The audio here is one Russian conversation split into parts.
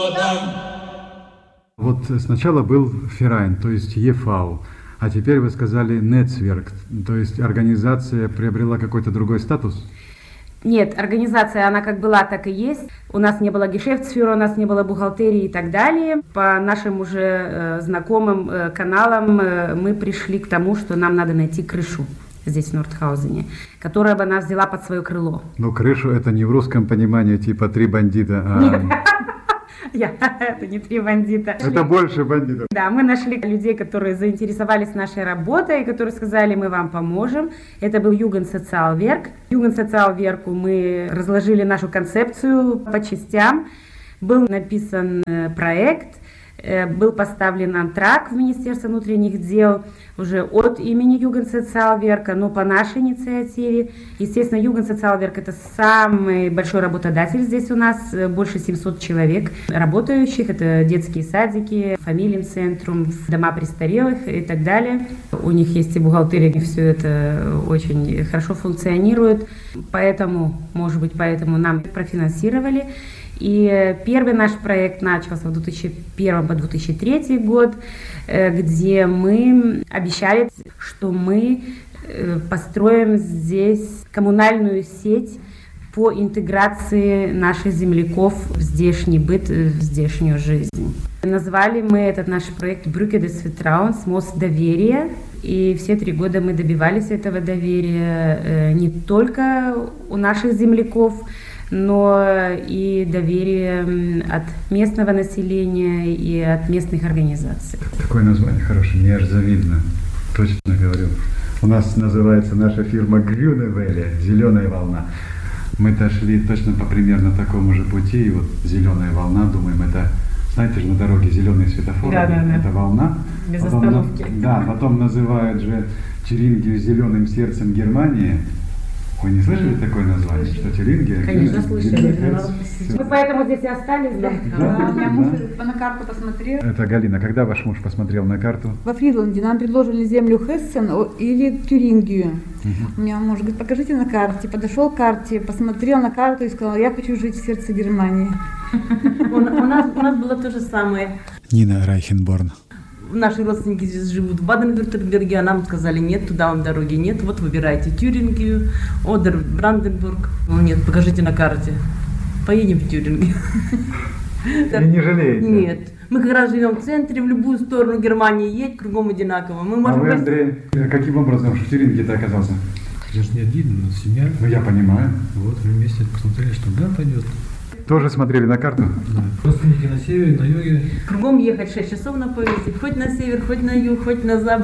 Вот сначала был Ферайн, то есть ЕФАУ, а теперь вы сказали Нецверк, то есть организация приобрела какой-то другой статус? Нет, организация, она как была, так и есть. У нас не было гешефтсфюра, у нас не было бухгалтерии и так далее. По нашим уже знакомым каналам мы пришли к тому, что нам надо найти крышу здесь, в Нордхаузене, которая бы нас взяла под свое крыло. Ну, крышу это не в русском понимании, типа три бандита, а... Это не три бандита. Это больше бандитов. Да, мы нашли людей, которые заинтересовались нашей работой, которые сказали, мы вам поможем. Это был Югенсоциалверк. Югенсоциалверку мы разложили нашу концепцию по частям. Был написан проект, был поставлен антракт в Министерство внутренних дел уже от имени Югенсоциалверка, но по нашей инициативе. Естественно, Югенсоциалверк — это самый большой работодатель здесь у нас, больше 700 человек работающих. Это детские садики, фамилиенцентрум, дома престарелых и так далее. У них есть и бухгалтерия, и все это очень хорошо функционирует. Поэтому, может быть, поэтому нам профинансировали. И первый наш проект начался в 2001 по 2003 год, где мы обещали, что мы построим здесь коммунальную сеть по интеграции наших земляков в здешний быт, в здешнюю жизнь. Назвали мы этот наш проект «Brücke des Vertrauens», мост доверия. И все 3 года мы добивались этого доверия не только у наших земляков, но и доверие от местного населения и от местных организаций. Такое название хорошее, мне аж завидно, точно говорю. У нас называется наша фирма «Grüne Welle», «Зеленая волна». Мы-то шли точно по примерно такому же пути, и вот «Зеленая волна», думаем, это, знаете же, на дороге зеленые светофоры, это волна. Без потом, остановки. Да, потом называют же Тюрингию «зеленым сердцем Германии». Вы не слышали такое название, что Тюрингия? Конечно, слышали. Мы поэтому здесь и остались, да? У меня муж на карту посмотрел. Это Галина, когда ваш муж посмотрел на карту? Во Фридланде нам предложили землю Хессен или Тюрингию. У меня муж говорит, покажите на карте. Подошел к карте, посмотрел на карту и сказал, я хочу жить в сердце Германии. У нас было то же самое. Нина Райхенборн. Наши родственники здесь живут в Баден-Вюртемберге, а нам сказали, нет, туда вам дороги нет, вот выбирайте Тюрингию, Одер, Бранденбург. Ну нет, покажите на карте. Поедем в Тюрингию. И не жалеете? Нет. Мы как раз живем в центре, в любую сторону Германии едь, кругом одинаково. Мы можем вы, Андрей, каким образом в Тюрингии-то оказался? Я же не один, но семья. Ну, я понимаю. Вот, мы вместе посмотрели, что да, пойдет. Тоже смотрели на карту? Да. Родственники на севере, на юге. Кругом ехать 6 часов на поезде, хоть на север, хоть на юг, хоть на запад.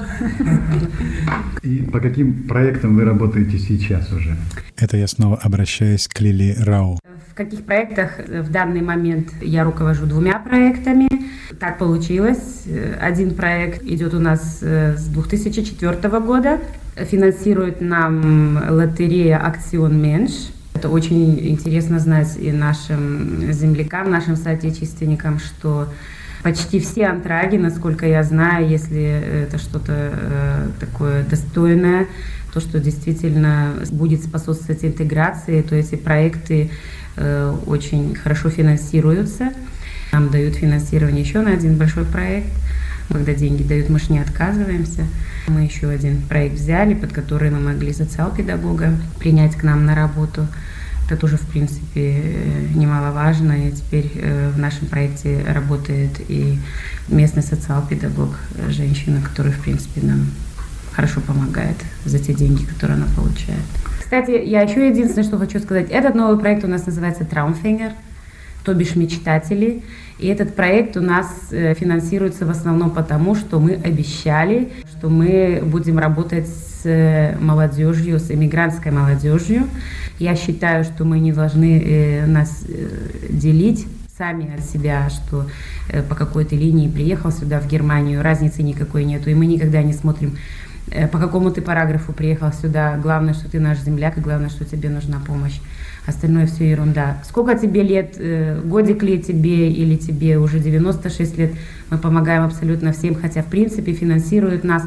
И по каким проектам вы работаете сейчас уже? Это я снова обращаюсь к Лили Рау. В каких проектах в данный момент я руковожу 2 проектами. Так получилось. Один проект идет у нас с 2004 года. Финансирует нам лотерея «Акцион Менш». Это очень интересно знать и нашим землякам, нашим соотечественникам, что почти все антраги, насколько я знаю, если это что-то такое достойное, то, что действительно будет способствовать интеграции, то эти проекты очень хорошо финансируются. Нам дают финансирование еще на один большой проект. Когда деньги дают, мы же не отказываемся. Мы еще один проект взяли, под который мы могли социал-педагога принять к нам на работу. Это тоже, в принципе, немаловажно. И теперь в нашем проекте работает и местный социал-педагог, женщина, которая, в принципе, нам хорошо помогает за те деньги, которые она получает. Кстати, я еще единственное, что хочу сказать. Этот новый проект у нас называется «Traumfänger», то бишь «Мечтатели». И этот проект у нас финансируется в основном потому, что мы обещали, что мы будем работать с молодежью, с эмигрантской молодежью. Я считаю, что мы не должны нас делить сами от себя, что по какой-то линии приехал сюда, в Германию, разницы никакой нету. И мы никогда не смотрим, по какому ты параграфу приехал сюда. Главное, что ты наш земляк, и главное, что тебе нужна помощь. Остальное все ерунда. Сколько тебе лет, годик ли тебе или тебе уже 96 лет, мы помогаем абсолютно всем, хотя в принципе финансируют нас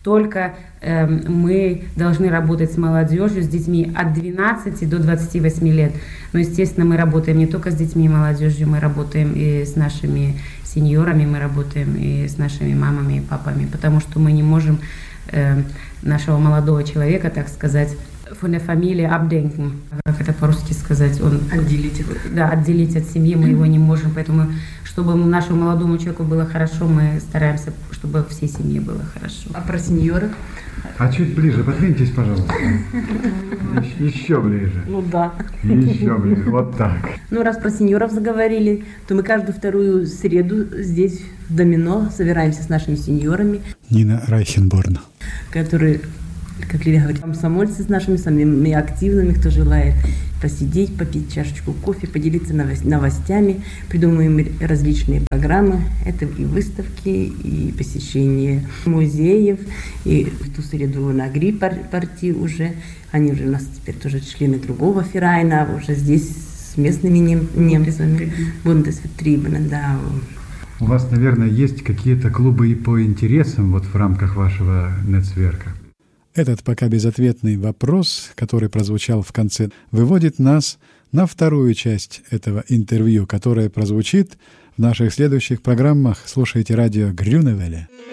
только мы должны работать с молодежью, с детьми от 12 до 28 лет. Но, естественно, мы работаем не только с детьми и молодежью, мы работаем и с нашими сеньорами, мы работаем и с нашими мамами и папами, потому что мы не можем нашего молодого человека, так сказать, von der Familie abdenken, как это по-русски сказать, он Отделить его. Да, отделить от семьи мы его не можем, поэтому, чтобы нашему молодому человеку было хорошо, мы стараемся, чтобы всей семье было хорошо. А про сеньоров? А чуть ближе, подвиньтесь, пожалуйста. Еще ближе. Ну да. Еще ближе. Вот так. Ну, раз про сеньоров заговорили, то мы каждую вторую среду здесь в Домино собираемся с нашими сеньорами, Нина Райхенборн. которые, как Лилия говорит, комсомольцы с нашими самыми активными, кто желает посидеть, попить чашечку кофе, поделиться новостями. Придумываем различные программы. Это и выставки, и посещение музеев. И в ту среду на Гри-партии уже. Они уже у нас теперь тоже члены другого ферайна, уже здесь с местными немцами. Бундесвертрибуна, да. У вас, наверное, есть какие-то клубы и по интересам вот в рамках вашего нетцверка? Этот пока безответный вопрос, который прозвучал в конце, выводит нас на вторую часть этого интервью, которое прозвучит в наших следующих программах. Слушайте радио Grüne Welle.